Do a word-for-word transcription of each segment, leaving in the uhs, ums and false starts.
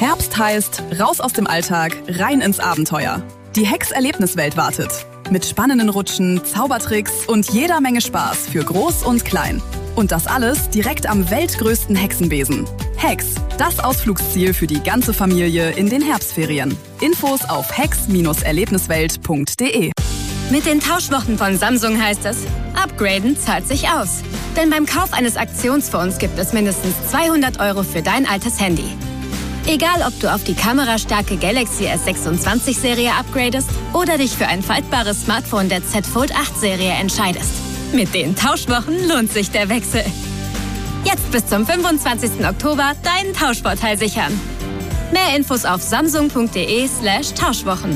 Herbst heißt, raus aus dem Alltag, rein ins Abenteuer. Die Hex-Erlebniswelt wartet. Mit spannenden Rutschen, Zaubertricks und jeder Menge Spaß für Groß und Klein. Und das alles direkt am weltgrößten Hexenbesen. Hex, das Ausflugsziel für die ganze Familie in den Herbstferien. Infos auf hex Erlebniswelt punkt de. Mit den Tauschwochen von Samsung heißt es, upgraden zahlt sich aus. Denn beim Kauf eines Aktionsfonds gibt es mindestens zweihundert Euro für dein altes Handy. Egal, ob du auf die kamerastarke Galaxy S sechsundzwanzig Serie upgradest oder dich für ein faltbares Smartphone der Z Fold acht Serie entscheidest. Mit den Tauschwochen lohnt sich der Wechsel. Jetzt bis zum fünfundzwanzigsten Oktober deinen Tauschvorteil sichern. Mehr Infos auf samsung punkt de slash Tauschwochen.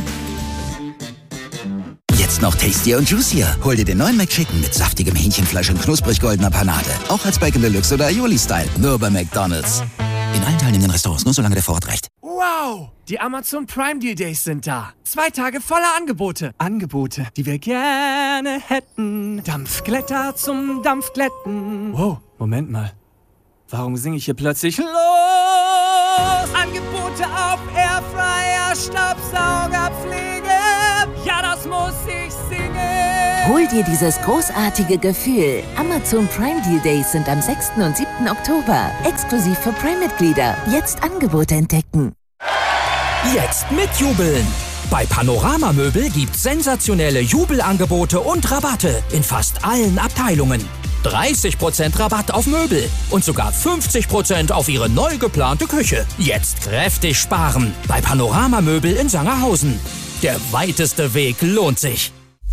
Jetzt noch tastier und juicier. Hol dir den neuen McChicken mit saftigem Hähnchenfleisch und knusprig goldener Panade. Auch als Bacon Deluxe oder Aioli-Style. Nur bei McDonald's. In allen teilnehmenden Restaurants, nur solange der Vorrat reicht. Wow! Die Amazon Prime Deal Days sind da. Zwei Tage voller Angebote. Angebote, die wir gerne hätten. Dampfglätter zum Dampfglätten. Wow, Moment mal. Warum singe ich hier plötzlich los? Angebote auf Airfryer, Staubsaugerpflege. Ja, das muss ich singen. Hol dir dieses großartige Gefühl. Amazon Prime Deal Days sind am sechsten und siebten Oktober. Exklusiv für Prime-Mitglieder. Jetzt Angebote entdecken. Jetzt mitjubeln! Bei Panorama Möbel gibt's sensationelle Jubelangebote und Rabatte in fast allen Abteilungen. dreißig Prozent Rabatt auf Möbel und sogar fünfzig Prozent auf Ihre neu geplante Küche. Jetzt kräftig sparen bei Panorama Möbel in Sangerhausen. Der weiteste Weg lohnt sich.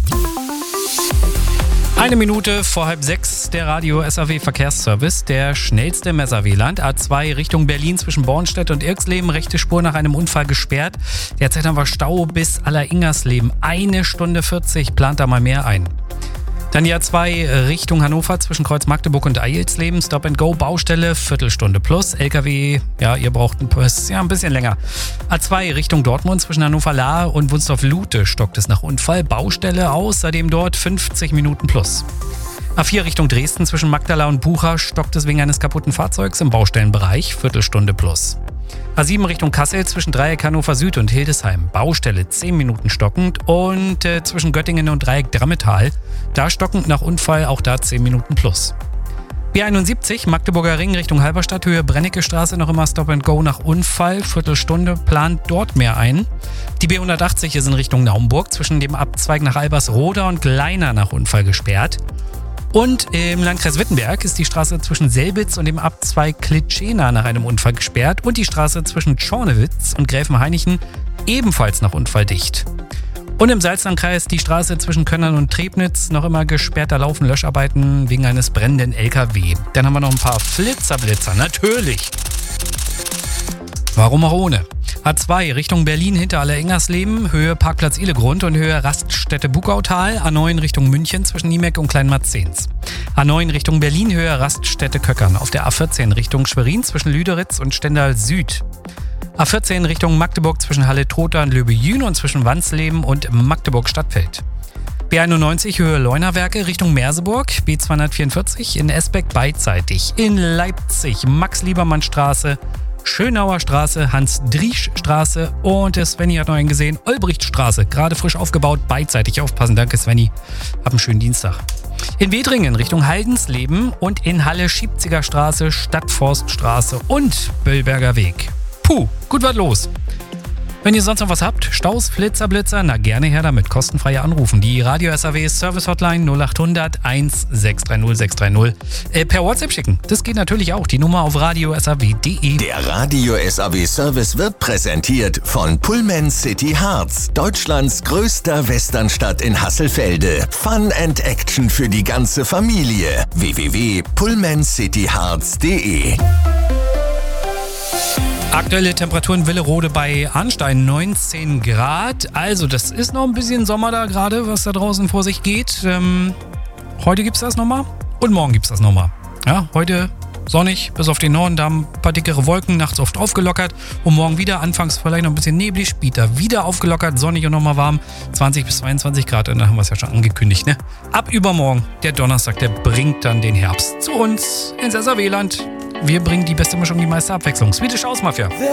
Eine Minute vor halb sechs, der Radio S A W Verkehrsservice, der schnellste im S A W-Land. A zwei Richtung Berlin zwischen Bornstedt und Irxleben, rechte Spur nach einem Unfall gesperrt. Derzeit haben wir Stau bis Alleringersleben. Eine Stunde vierzig, plant da mal mehr ein. Dann die A zwei Richtung Hannover zwischen Kreuz Magdeburg und Eilsleben. Stop and Go, Baustelle, Viertelstunde plus. L K W, ja, ihr braucht ein, ja, ein bisschen länger. A zwei Richtung Dortmund zwischen Hannover-Lahr und Wunstorf-Lute stockt es nach Unfall. Baustelle, außerdem dort fünfzig Minuten plus. A vier Richtung Dresden zwischen Magdala und Bucha stockt es wegen eines kaputten Fahrzeugs im Baustellenbereich. Viertelstunde plus. A sieben Richtung Kassel zwischen Dreieck Hannover Süd und Hildesheim. Baustelle zehn Minuten stockend und äh, zwischen Göttingen und Dreieck Drammetal. Da stockend nach Unfall, auch da zehn Minuten plus. B einundsiebzig Magdeburger Ring Richtung Halberstadt, Höhe Brennecke Straße, noch immer Stop and Go nach Unfall. Viertelstunde, plant dort mehr ein. Die B hundertachtzig ist in Richtung Naumburg zwischen dem Abzweig nach Albersroda und Gleina nach Unfall gesperrt. Und im Landkreis Wittenberg ist die Straße zwischen Selbitz und dem Abzweig Klitschena nach einem Unfall gesperrt und die Straße zwischen Tschornewitz und Gräfenhainichen ebenfalls nach Unfall dicht. Und im Salzlandkreis die Straße zwischen Könnern und Trebnitz noch immer gesperrt, da laufen Löscharbeiten wegen eines brennenden L K W. Dann haben wir noch ein paar Flitzerblitzer, natürlich. Warum auch ohne? A zwei Richtung Berlin hinter Alleringersleben, Höhe Parkplatz Ihlegrund und Höhe Raststätte Bugautal. A neun Richtung München zwischen Niemeck und Kleinmarzens. A neun Richtung Berlin, Höhe Raststätte Köckern. Auf der A vierzehn Richtung Schwerin zwischen Lüderitz und Stendal Süd. A vierzehn Richtung Magdeburg zwischen Halle-Trotha und Löbe-Jühn und zwischen Wansleben und Magdeburg-Stadtfeld. B einundneunzig Höhe Leunawerke Richtung Merseburg, B zweihundertvierundvierzig in Esbeck beidseitig. In Leipzig Max-Liebermann-Straße, Schönauer Straße, Hans-Driesch-Straße und Svenny hat noch einen gesehen, Olbrichtstraße, gerade frisch aufgebaut, beidseitig aufpassen. Danke Svenny, hab einen schönen Dienstag. In Wedringen Richtung Haldensleben und in Halle-Schiebziger Straße, Stadtforststraße und Böllberger Weg. Puh, gut was los. Wenn ihr sonst noch was habt, Staus, Flitzer, Blitzer, na gerne her damit, kostenfrei anrufen. Die Radio S A W Service Hotline null achthundert eins sechs drei null sechs drei null. Äh, per WhatsApp schicken, das geht natürlich auch. Die Nummer auf radio s a w punkt de. Der Radio S A W Service wird präsentiert von Pullman City Harz, Deutschlands größter Westernstadt in Hasselfelde. Fun and Action für die ganze Familie. w w w punkt pullman city harz punkt de. Aktuelle Temperatur in Willerode bei Arnstein neunzehn Grad. Also das ist noch ein bisschen Sommer da gerade, was da draußen vor sich geht. Ähm, heute gibt's das nochmal und morgen gibt's das nochmal. Ja, heute sonnig bis auf den Norden, da haben ein paar dickere Wolken, nachts oft aufgelockert. Und morgen wieder, anfangs vielleicht noch ein bisschen neblig, später wieder aufgelockert, sonnig und nochmal warm. zwanzig bis zweiundzwanzig Grad, und dann haben wir es ja schon angekündigt, ne? Ab übermorgen, der Donnerstag, der bringt dann den Herbst zu uns ins S A W-Land. Wir bringen die beste Mischung, die meiste Abwechslung. Swedish House Mafia.